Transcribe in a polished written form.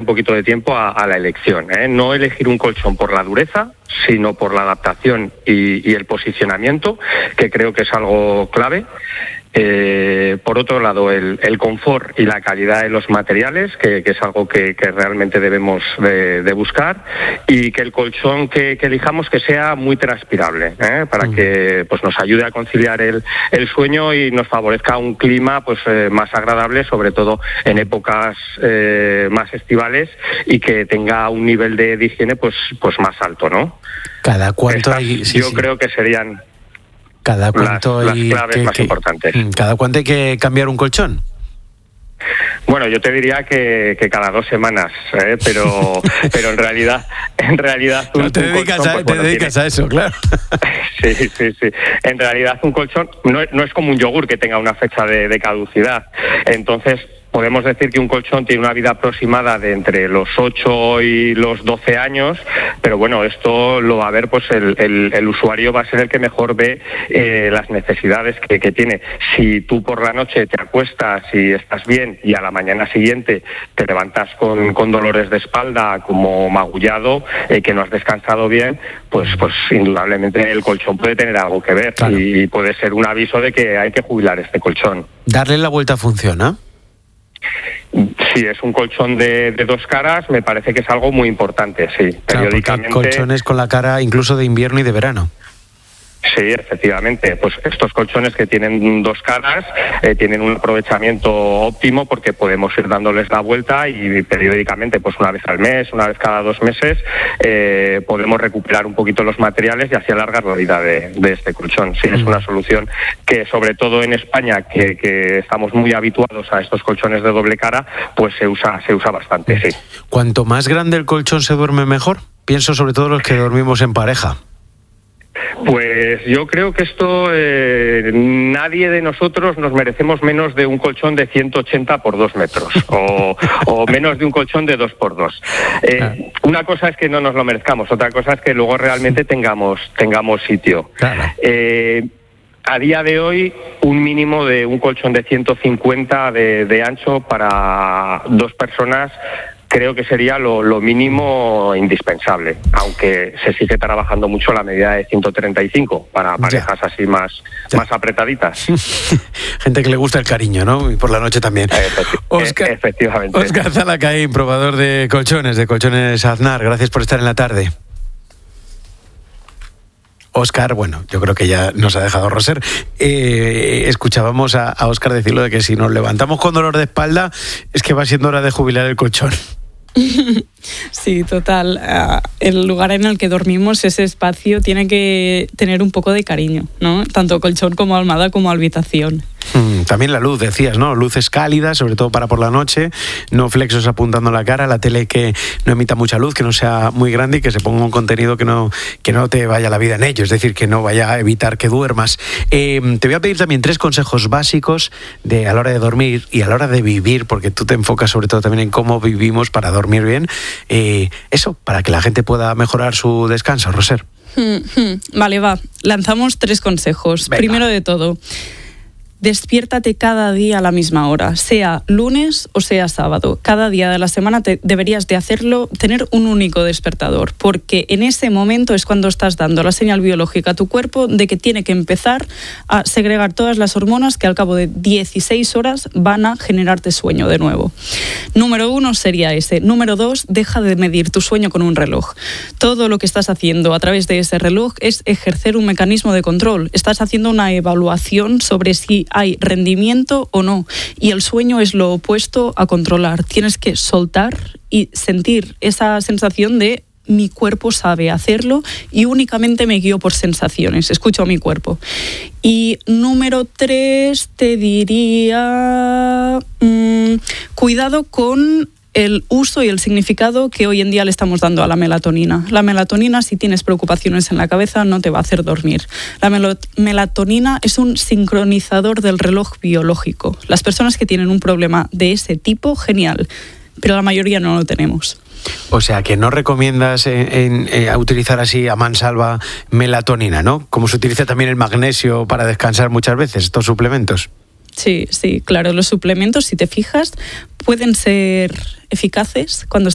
un poquito de tiempo a la elección, ¿eh? No elegir un colchón por la dureza, sino por la adaptación y el posicionamiento, que creo que es algo clave. Por otro lado, el confort y la calidad de los materiales, que es algo que realmente debemos de buscar, y que el colchón que elijamos que sea muy transpirable, para que pues nos ayude a conciliar el sueño y nos favorezca un clima pues más agradable, sobre todo en épocas más estivales, y que tenga un nivel de higiene pues más alto, ¿no? ¿Cada cuánto hay? Yo creo que serían ¿Cada cuánto las claves más importantes. ¿Cada cuánto hay que cambiar un colchón? Bueno, yo te diría que cada 2 semanas, pero en realidad no te dedicas a eso, claro. Sí. En realidad un colchón no es como un yogur que tenga una fecha de caducidad. Entonces, podemos decir que un colchón tiene una vida aproximada de entre los 8 y los 12 años, pero bueno, esto lo va a ver, pues el usuario va a ser el que mejor ve las necesidades que tiene. Si tú por la noche te acuestas y estás bien y a la mañana siguiente te levantas con dolores de espalda, como magullado, que no has descansado bien, pues indudablemente el colchón puede tener algo que ver, claro. Y puede ser un aviso de que hay que jubilar este colchón. ¿Darle la vuelta funciona? Si es un colchón de 2 caras, me parece que es algo muy importante, sí. Claro, periódicamente. Porque hay colchones con la cara incluso de invierno y de verano. Sí, efectivamente. Pues estos colchones que tienen 2 caras tienen un aprovechamiento óptimo, porque podemos ir dándoles la vuelta y periódicamente, pues una vez al mes, una vez cada 2 meses, podemos recuperar un poquito los materiales y así alargar la vida de este colchón. Sí, es una solución que, sobre todo en España, que estamos muy habituados a estos colchones de doble cara, pues se usa bastante, sí. Cuanto más grande el colchón se duerme mejor. Pienso sobre todo los que dormimos en pareja. Pues yo creo que esto, nadie de nosotros nos merecemos menos de un colchón de 180 por 2 metros o menos de un colchón de 2 por 2. Una cosa es que no nos lo merezcamos, otra cosa es que luego realmente tengamos sitio. Claro. A día de hoy, un mínimo de un colchón de 150 de ancho para 2 personas creo que sería lo mínimo indispensable, aunque se sigue trabajando mucho la medida de 135 para parejas así más apretaditas. Gente que le gusta el cariño, ¿no? Y por la noche también. Efectivamente. Óscar Zalacaín, probador de colchones Aznar, gracias por estar en la tarde. Óscar, bueno, yo creo que ya nos ha dejado Roser. Escuchábamos a Óscar decirlo de que si nos levantamos con dolor de espalda es que va siendo hora de jubilar el colchón. Sí, total. El lugar en el que dormimos, ese espacio, tiene que tener un poco de cariño, ¿no? Tanto colchón como almohada como habitación. También la luz, decías, ¿no? Luces cálidas, sobre todo para por la noche, no flexos apuntando la cara, la tele que no emita mucha luz, que no sea muy grande y que se ponga un contenido que no te vaya la vida en ello, es decir, que no vaya a evitar que duermas. Te voy a pedir también 3 consejos básicos a la hora de dormir y a la hora de vivir, porque tú te enfocas sobre todo también en cómo vivimos para dormir bien. Eso, para que la gente pueda mejorar su descanso, Roser. Vale, lanzamos 3 consejos. Venga. Primero de todo, despiértate cada día a la misma hora, sea lunes o sea sábado. Cada día de la semana deberías de hacerlo, tener un único despertador, porque en ese momento es cuando estás dando la señal biológica a tu cuerpo de que tiene que empezar a segregar todas las hormonas que al cabo de 16 horas van a generarte sueño de nuevo. Número 1 sería ese. Número 2, deja de medir tu sueño con un reloj. Todo lo que estás haciendo a través de ese reloj es ejercer un mecanismo de control. Estás haciendo una evaluación sobre si hay rendimiento o no, y el sueño es lo opuesto a controlar. Tienes que soltar y sentir esa sensación de mi cuerpo sabe hacerlo y únicamente me guío por sensaciones, escucho a mi cuerpo. Y número 3, te diría cuidado con el uso y el significado que hoy en día le estamos dando a la melatonina. La melatonina, si tienes preocupaciones en la cabeza, no te va a hacer dormir. La melatonina es un sincronizador del reloj biológico. Las personas que tienen un problema de ese tipo, genial, pero la mayoría no lo tenemos. O sea, que no recomiendas a utilizar así a mansalva melatonina, ¿no? Como se utiliza también el magnesio para descansar muchas veces, estos suplementos. Sí, claro, los suplementos, si te fijas, pueden ser eficaces cuando